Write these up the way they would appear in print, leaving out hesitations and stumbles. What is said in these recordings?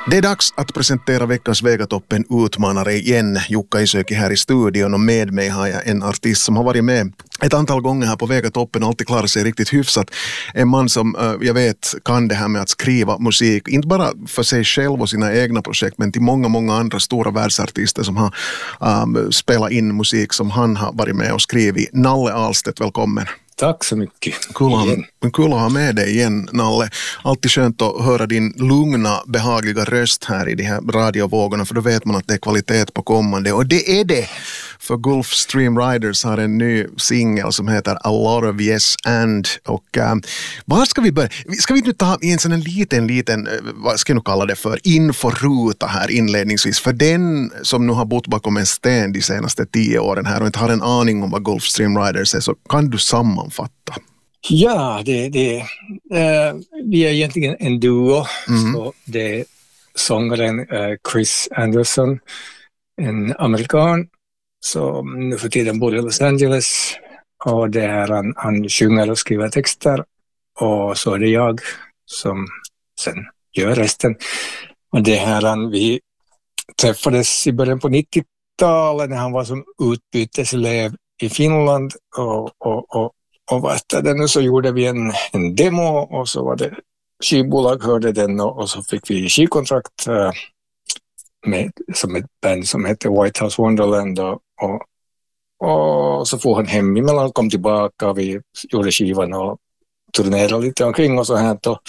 Det är dags att presentera veckans Vegatoppen utmanare igen. Jukka Isöki här i studion och med mig har jag en artist som har varit med ett antal gånger här på Vegatoppen och alltid klarat sig riktigt hyfsat. En man som jag vet kan det här med att skriva musik, inte bara för sig själv och sina egna projekt men till många andra stora världsartister som har spelat in musik som han har varit med och skrivit. Nalle Ahlstedt, välkommen. Tack så mycket. Kul att ha med dig igen, Nalle. Alltid skönt att höra din lugna, behagliga röst här i de här radiovågorna, för då vet man att det är kvalitet på kommande. Och det är det! För Gulfstream Riders har en ny singel som heter A Lot of Yes And. Och var ska vi börja? Ska vi nu ta en sån liten, vad ska jag nu kalla det för, inforuta här inledningsvis. För den som nu har bott bakom en sten de senaste 10 åren här och inte har en aning om vad Gulfstream Riders är, så kan du sammanfatta. Ja, vi är egentligen en duo. Så det är sångaren Chris Anderson, en amerikan som nu för tiden bor i Los Angeles, och det är han sjunger och skriver texter, och så är det jag som sen gör resten. Och det här vi träffades i början på 90-talet när han var som utbyteselev i Finland, och efter det nu så gjorde vi en demo, och så var det skivbolag hörde den, och så fick vi skivkontrakt som ett band som heter White House Wonderland, och så får han hem emellan, kom tillbaka, och vi gjorde skivan och turnerade lite omkring och så här. Och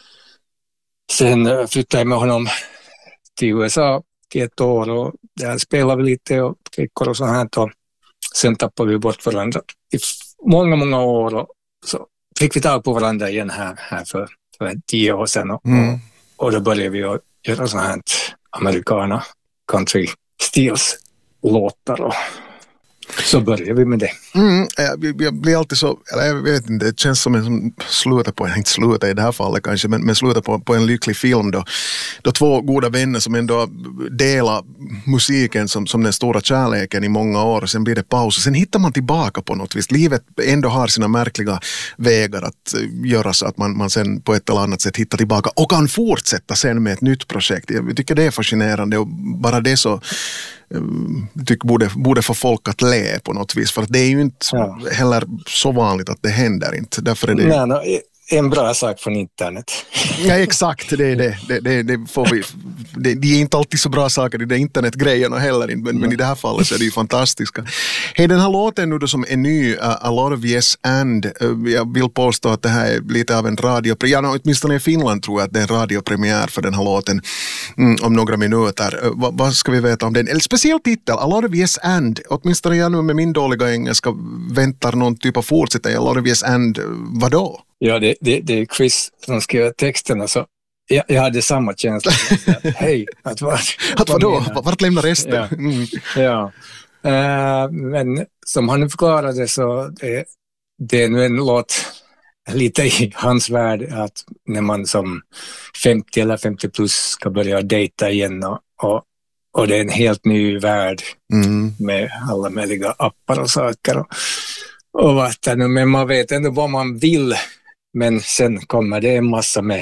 sen flyttade jag med honom till USA till 1 år, och där spelade vi lite och klickor och så här. Och sen tappade vi bort varandra i många år, och så fick vi tag på varandra igen här för 10 år sedan, och då började vi att göra så här americana country stils låtar, och så började vi med det. Jag blir alltid så, eller jag vet inte, det känns som en inte sluta i det här fallet kanske, men sluta på en lycklig film då 2 goda vänner som ändå delar musiken som den stora kärleken i många år, och sen blir det paus och sen hittar man tillbaka på något vis. Livet ändå har sina märkliga vägar att göra så att man sen på ett eller annat sätt hittar tillbaka och kan fortsätta sen med ett nytt projekt. Jag tycker det är fascinerande, och bara det så borde få folk att le på något vis, för att det är ju inte heller så vanligt att det händer inte. Därför är det Nej, en bra sak från internet. Ja, exakt, det är det får vi. Det är inte alltid så bra saker i det internetgrejerna heller, men i det här fallet så är det ju fantastiska. Hej, den här låten nu då som är ny, A Lot of Yes And, jag vill påstå att det här är lite av en radiopremiär, åtminstone i Finland tror jag att det är en radiopremiär för den här låten om några minuter. Vad ska vi veta om den? Eller speciell titel, A Lot of Yes And, åtminstone jag nu med min dåliga engelska väntar någon typ av fortsättning. A Lot of Yes And, vadå? Ja, det är Chris som skriver texterna, så jag hade samma känsla. Hej, vadå? Vart lämnar resten? Ja. Men som han förklarade så det är nu en låt lite i hans värld, att när man som 50 eller 50 plus ska börja dejta igen, och det är en helt ny värld med alla möjliga appar och saker och vatten, men man vet ändå vad man vill. Men sen kommer det en massa med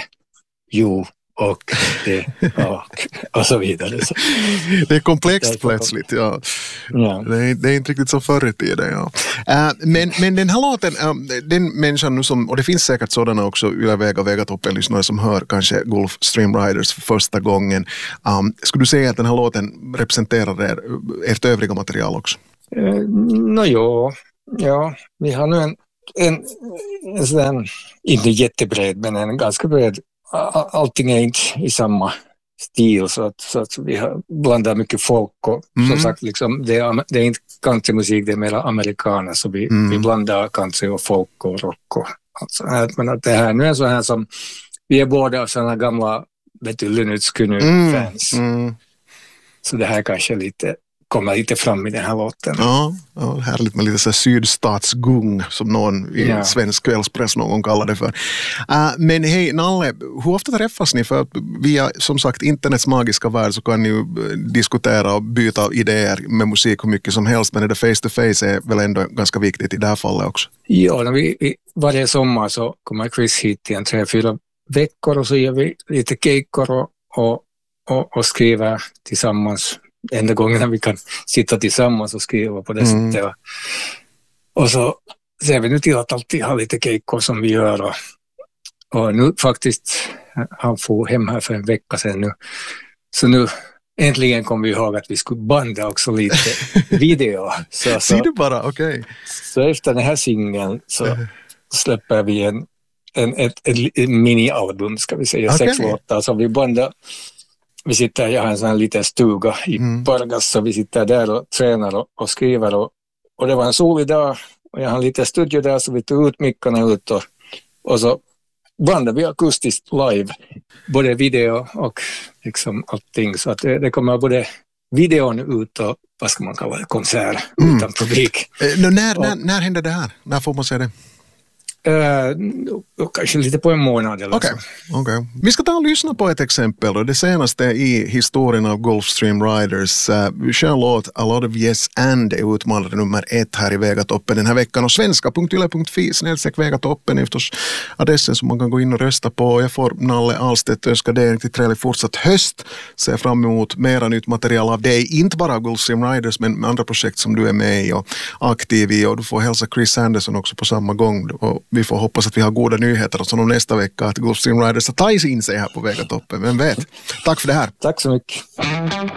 och det och så vidare. Så. Det är komplext plötsligt, ja. Det är inte riktigt så förr i tiden, ja. Men den här låten, den människan nu som, och det finns säkert sådana också Yle Vegatoppen-lyssnare som hör kanske Gulfstream Riders för första gången. Skulle du säga att den här låten representerar ert övriga material också? Ja, vi har nu en sån, inte jättebred, men en ganska bred. Allting är inte i samma stil, så att vi har blandat mycket folk, och som sagt liksom, det är inte countrymusik, det är mer amerikaner, så vi blandar country och folk och rock och allt så här. Men att det här nu är så här som vi är båda sådana gamla Lynyrd Skynyrd-fans, så det här kanske kommer lite fram i den här låten. Ja, härligt med lite så sydstatsgung som någon i svensk kvällspress någon gång kallar det för. Men hej Nalle, hur ofta träffas ni? För att via som sagt internets magiska värld så kan ni ju diskutera och byta idéer med musik hur mycket som helst, men det face to face är väl ändå ganska viktigt i det här fallet också. Ja, när vi varje sommar så kommer Chris hit i 3-4 veckor, och så gör vi lite kejkor och och skriva tillsammans. Enda gången vi kan sitta tillsammans och skriva på det sättet. Och så ser vi nu till att alltid ha lite kejkor som vi gör. Och nu faktiskt, han får hem här för en vecka sedan nu. Så nu äntligen kom vi ihåg att vi skulle banda också lite video. Ser du bara, okej. Så efter den här singeln så släpper vi ett mini-album, ska vi säga, 6 låtar. Så vi bandar. Vi sitter, jag har en sån här liten stuga i Pargas, så vi sitter där och tränar och skriver. Och det var en solig dag och jag har lite studio där, så vi tog ut mickarna ut och så bandade vi akustiskt live. Både video och liksom allting. Så att det kommer både videon ut och vad ska man kalla det, konsert utan publik. När hände det här? När får man se det? Kanske lite på en månad eller så. Okej. Vi ska ta och lyssna på ett exempel då. Det senaste i historien av Gulfstream Riders. Skön låt A Lot of Yes and är utmanade nummer 1 här i Vegatoppen den här veckan. Och svenska.yle.fi/Vegatoppen är förstås adressen som man kan gå in och rösta på. Jag får Nalle Ahlstedt önska dig en riktigt trevlig fortsatt höst. Ser fram emot mera nytt material av dig. Inte bara Gulfstream Riders men med andra projekt som du är med i och aktiv i. Och du får hälsa Chris Anderson också på samma gång. Och vi får hoppas att vi har goda nyheter och så om nästa vecka att Gulfstream Riders tar in sig här på Vegatoppen. Vem vet? Tack för det här. Tack så mycket.